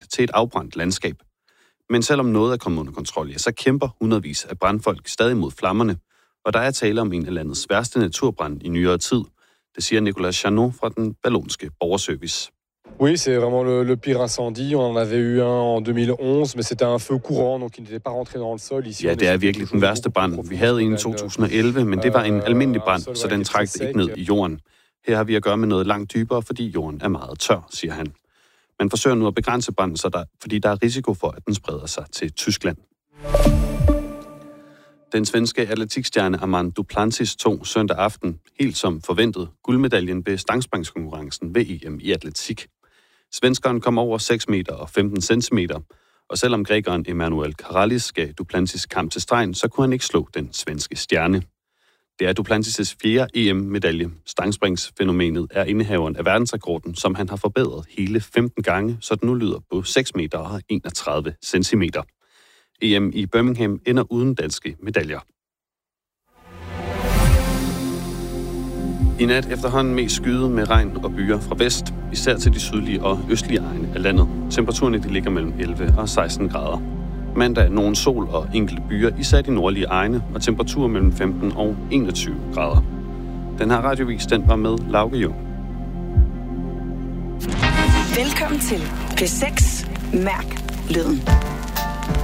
til et afbrændt landskab. Men selvom noget er kommet under kontrol, så kæmper hundredvis af brandfolk stadig mod flammerne, og der er tale om en af landets værste naturbrand i nyere tid. Det siger Nicolas Chanot fra den vallonske borgerservice. Oui, c'est vraiment le pire incendie. On en avait eu un en 2011, mais c'était un feu courant, donc il n'était pas rentré dans le sol. Ici, ja, det er virkelig den værste brand. Vi havde en i 2011, men det var en almindelig brand, så den trængte ikke ned i jorden. Her har vi at gøre med noget langt dybere, fordi jorden er meget tør, siger han. Man forsøger nu at begrænse branden, fordi der er risiko for, at den spreder sig til Tyskland. Den svenske atletikstjerne Armand Duplantis tog søndag aften, helt som forventet, guldmedaljen ved stangspringskonkurrencen ved EM i atletik. Svenskeren kom over 6 meter og 15 centimeter, og selvom grækeren Emanuel Karallis gav Duplantis kamp til stregen, så kunne han ikke slå den svenske stjerne. Det er Duplantis' 4. EM-medalje. Stangspringsfænomenet er indehaveren af verdensrekorden, som han har forbedret hele 15 gange, så den nu lyder på 6 meter og 31 centimeter. EM i Birmingham ender uden danske medaljer. I nat efterhånden mest skyet med regn og byger fra vest, især til de sydlige og østlige egne af landet. Temperaturerne ligger mellem 11 og 16 grader. Mandag nogen sol og enkelte byger, især de nordlige egne, og temperaturer mellem 15 og 21 grader. Den her radiovis, den var med Lauke Jung. Velkommen til P6 Mærk Lyden.